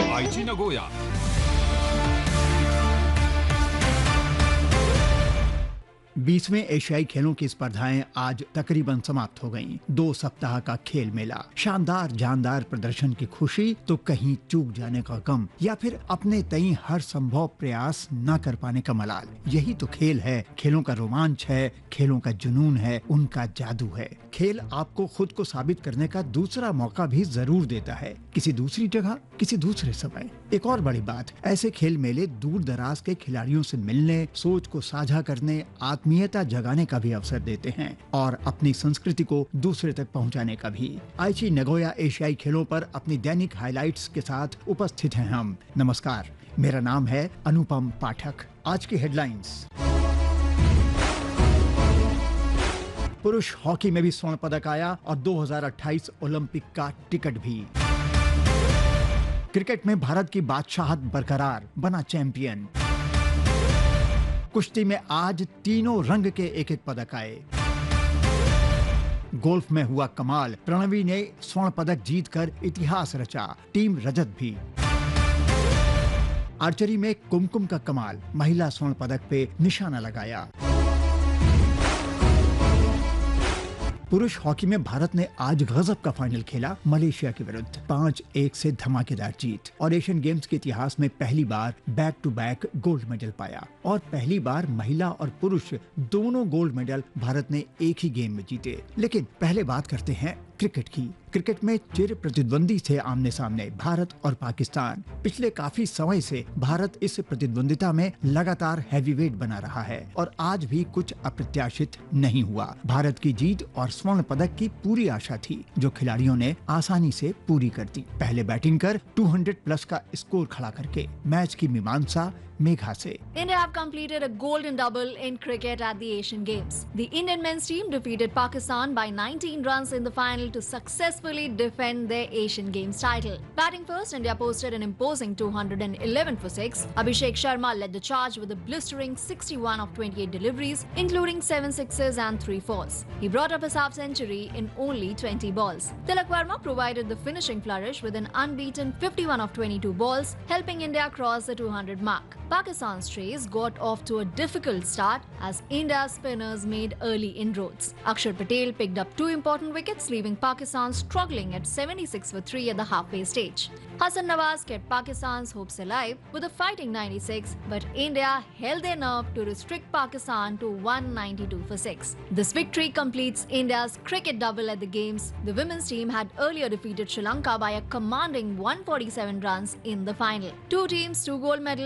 आईची नगोया। बीसवें एशियाई खेलों की स्पर्धाएं आज तकरीबन समाप्त हो गईं। 2 सप्ताह का खेल मेला, शानदार जानदार प्रदर्शन की खुशी तो कहीं चूक जाने का गम, या फिर अपने तई हर संभव प्रयास न कर पाने का मलाल। यही तो खेल है, खेलों का रोमांच है, खेलों का जुनून है, उनका जादू है। खेल आपको खुद को साबित करने का दूसरा मौका भी जरूर देता है, किसी दूसरी जगह, किसी दूसरे समय। एक और बड़ी बात, ऐसे खेल मेले दूर दराज के खिलाड़ियों से मिलने, सोच को साझा करने, आत्मीयता जगाने का भी अवसर देते हैं और अपनी संस्कृति को दूसरे तक पहुंचाने का भी। आईची नगोया एशियाई खेलों पर अपनी दैनिक हाइलाइट्स के साथ उपस्थित हैं हम। नमस्कार, मेरा नाम है अनुपम पाठक। आज की हेडलाइंस। पुरुष हॉकी में भी स्वर्ण पदक आया और 2028 ओलंपिक का टिकट भी। क्रिकेट में भारत की बादशाहत बरकरार, बना चैंपियन। कुश्ती में आज तीनों रंग के एक एक पदक आए। गोल्फ में हुआ कमाल, प्रणवी ने स्वर्ण पदक जीतकर इतिहास रचा, टीम रजत भी। आर्चरी में कुमकुम का कमाल, महिला स्वर्ण पदक पे निशाना लगाया। पुरुष हॉकी में भारत ने आज गजब का फाइनल खेला मलेशिया के विरुद्ध, 5-1 से धमाकेदार जीत और एशियन गेम्स के इतिहास में पहली बार back to back gold medal पाया। और पहली बार महिला और पुरुष दोनों गोल्ड मेडल भारत ने एक ही गेम में जीते। लेकिन पहले बात करते हैं क्रिकेट की। क्रिकेट में चिर प्रतिद्वंदी थे आमने सामने भारत और पाकिस्तान। पिछले काफी समय से भारत इस प्रतिद्वंदिता में लगातार हैवीवेट बना रहा है और आज भी कुछ अप्रत्याशित नहीं हुआ। भारत की जीत और स्वर्ण पदक की पूरी आशा थी, जो खिलाड़ियों ने आसानी से पूरी कर दी। पहले बैटिंग कर 200 प्लस का स्कोर खड़ा करके मैच की मीमांसा मेघा से। India have completed a golden double in cricket at the Asian Games. The Indian men's team defeated Pakistan by 19 runs in the final to successfully defend their Asian Games title. Batting first, India posted an imposing 211 for 6. Abhishek Sharma led the charge with a blistering 61 of 28 deliveries, including 7 sixes and 3 fours. He brought up his half century in only 20 balls. Tilak Verma provided the finishing flourish with an unbeaten 51 of 22 balls, helping India cross the 200 mark. Pakistan's chase got off to a difficult start as India's spinners made early inroads. Akshar Patel picked up 2 important wickets, leaving Pakistan struggling at 76 for 3 at the halfway stage. Hassan Nawaz kept Pakistan's hopes alive with a fighting 96, but India held their nerve to restrict Pakistan to 192 for 6. This victory completes India's cricket double at the Games. The women's team had earlier defeated Sri Lanka by a commanding 147 runs in the final. 2 teams, 2 gold medals.